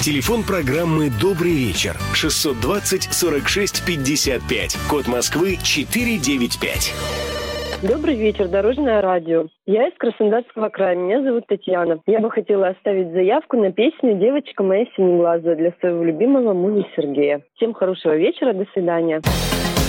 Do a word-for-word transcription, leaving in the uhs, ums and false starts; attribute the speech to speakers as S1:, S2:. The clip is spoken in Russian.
S1: Телефон программы «Добрый вечер» шестьсот двадцать сорок шесть пятьдесят пять. Код Москвы четыреста девяносто пять.
S2: Добрый вечер, Дорожное радио. Я из Краснодарского края, меня зовут Татьяна. Я бы хотела оставить заявку на песню «Девочка моя синеглазая» для своего любимого мужа Сергея. Всем хорошего вечера, до свидания.